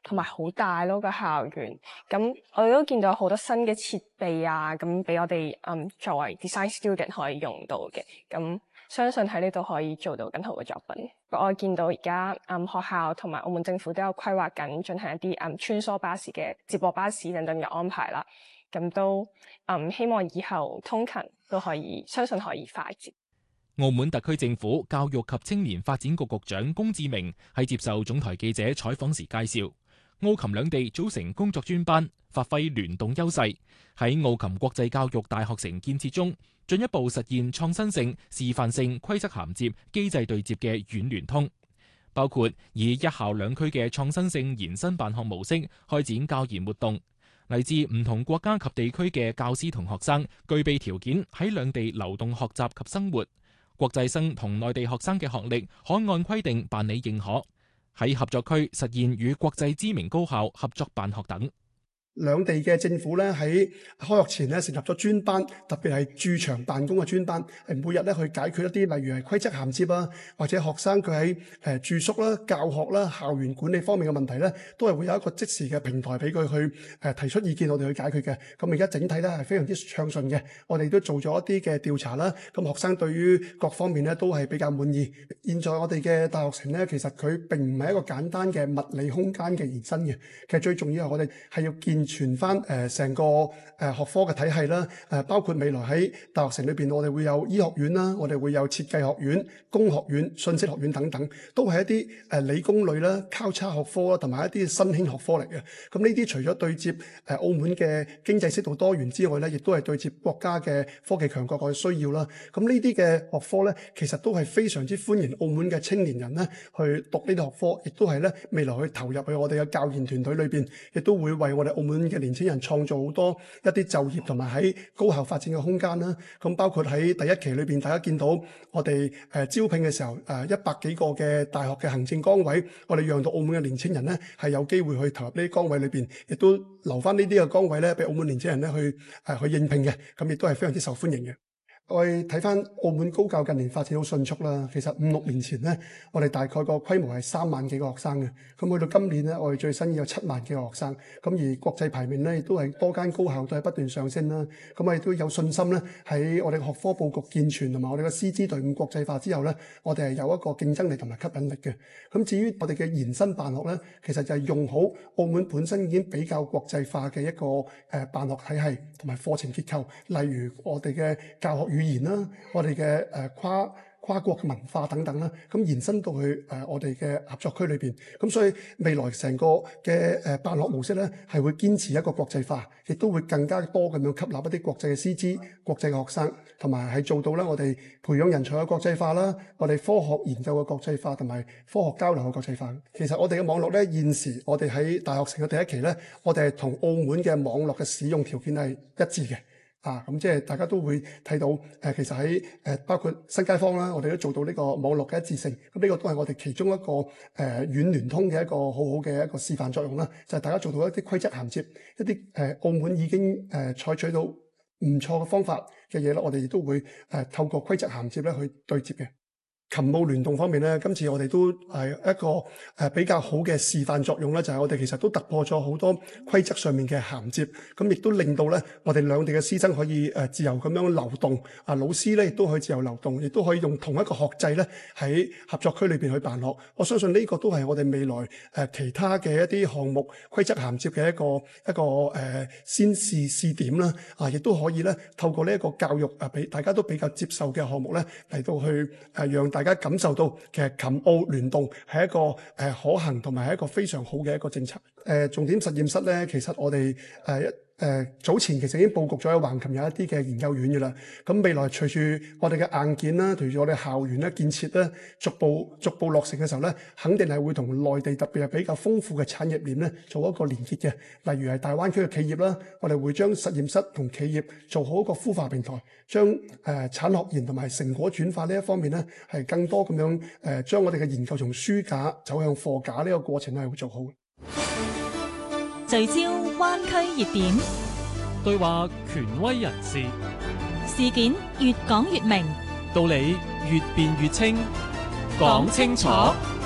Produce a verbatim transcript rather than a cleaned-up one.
同埋好大咯個校園。咁我哋都見到好多新嘅設備啊，咁俾我哋嗯作為 design student 可以用到嘅。咁相信喺呢度可以做到更好嘅作品。我見到而家嗯學校同埋澳門政府都有規劃緊進行一啲嗯穿梭巴士嘅接駁巴士等等嘅安排啦。咁都嗯希望以後通勤都可以，相信可以快捷。 澳門特區政府教育及青年發展局局長龔志明喺接受總台記者採訪時介紹，澳琴兩地組成工作專班，發揮聯動優勢，喺澳琴國際教育大學城建設中，進一步實現創新性、示範性規則銜接、機制對接嘅軟聯通，包括以一校兩區嘅創新性延伸辦學模式開展教研活動。嚟自唔同國家及地區嘅教師同學生具備條件喺兩地流動學習及生活。國際生同內地學生嘅學歷可按規定辦理認可，喺合作區實現與國際知名高校合作辦學等。 兩地嘅政府咧喺開學前咧成立咗專班，特別係駐場辦公嘅專班，係每日咧去解決一啲例如係規則銜接啊，或者學生佢喺誒住宿啦、教學啦、校園管理方面嘅問題咧，都係會有一個即時嘅平台俾佢去誒提出意見，我哋去解決嘅。咁而家整體咧係非常之暢順嘅，我哋都做咗一啲嘅調查啦。咁學生對於各方面咧都係比較滿意。現在我哋嘅大學城咧，其實佢並唔係一個簡單嘅物理空間嘅延伸嘅，其實最重要係我哋係要建全翻誒成個誒學科嘅體系啦，誒包括未來喺大學城裏邊，我哋會有醫學院啦，我哋會有設計學院、工學院、信息學院等等，都係一啲誒理工類啦、交叉學科啦，同埋一啲新興學科嚟嘅。咁呢啲除咗對接誒澳門嘅經濟適度多元之外咧，亦都係對接國家嘅科技強國嘅需要啦。咁呢啲嘅學科咧，其實都係非常之歡迎澳門嘅青年人咧去讀呢啲學科，亦都係咧未來去投入去我哋嘅教研團隊裏邊，亦都會為我哋澳門嘅年輕人創造好多一啲就業同埋喺高校發展嘅空間啦。咁包括喺第一期裏邊，大家見到我哋誒招聘嘅時候，誒一百幾個嘅大學嘅行政崗位，我哋讓到澳門嘅年輕人咧係有機會去投入呢啲崗位裏邊，亦都留翻呢啲嘅崗位咧俾澳門年輕人咧去誒去應聘嘅，咁亦都係非常之受歡迎嘅。我哋睇翻澳門高教近年發展好迅速啦，其實五六年前咧，我哋大概個規模係三萬幾個學生嘅，咁去到今年咧，我哋最新有七萬幾個學生，咁而國際排名咧亦都係多間高校都係不斷上升啦，咁我哋都有信心咧喺我哋學科佈局健全同埋我哋嘅師資隊伍國際化之後咧，我哋係有一個競爭力同埋吸引力嘅。咁至於我哋嘅延伸辦學咧，其實就係用好澳門本身已經比較國際化嘅一個誒辦學體系同埋課程結構，例如我哋嘅教學語言啦，我哋嘅誒跨跨國文化等等啦，咁延伸到去誒我哋嘅合作區裏邊，咁所以未來成個嘅誒辦學模式咧，係會堅持一個國際化，亦都會更加多咁樣吸納一啲國際嘅師資、國際嘅學生，同埋係做到咧我哋培養人才嘅國際化啦，我哋科學研究嘅國際化同埋科學交流嘅國際化。其實我哋嘅網絡咧，現時我哋喺大學城嘅第一期咧，我哋係同澳門嘅網絡嘅使用條件係一致嘅。啊，咁即係大家都會睇到，誒、呃、其實喺誒、呃、包括新街坊啦，我哋都做到呢個網絡嘅一致性。咁呢個都係我哋其中一個誒軟聯通嘅一個好好嘅一個示範作用啦。就係、是、大家做到一啲規則銜接，一啲誒、呃、澳門已經誒、呃、採取到唔錯嘅方法嘅嘢啦，我哋亦都會誒、呃、透過規則銜接咧去對接嘅。琴澳聯動方面咧，今次我哋都係一個誒比較好嘅示範作用咧，就係、是、我哋其實都突破咗好多規則上面嘅銜接，咁亦都令到咧我哋兩地嘅師生可以誒自由咁樣流動，啊老師咧亦都可以自由流動，亦都可以用同一個學制咧喺合作區裏邊去辦學。我相信呢個都係我哋未來誒其他嘅一啲項目規則銜接嘅一個一個誒、呃、先試試點啦，啊亦都可以咧透過呢一個教育啊俾大家都比較接受嘅項目咧嚟到去誒、呃、讓大。大家感受到其實琴澳聯動係一個誒可行同埋係一個非常好嘅一個政策。誒、呃、重點實驗室咧，其實我哋誒一誒早前其實已經佈局咗喺橫琴有一啲嘅研究院嘅啦。咁未來隨住我哋嘅硬件啦，隨住我哋校園咧建設咧，逐步逐步落成嘅時候咧，肯定係會同內地特別係比較豐富嘅產業鏈咧做一個連結嘅。例如係大灣區嘅企業啦，我哋會將實驗室同企業做好一個孵化平台，將誒、呃、產學研同埋成果轉化呢一方面咧係更多咁樣誒將我哋嘅研究從書架走向貨架呢個過程咧係會做好。 聚焦灣區熱點， 對話權威人士， 事件越講越明， 道理越辯越清，講清楚。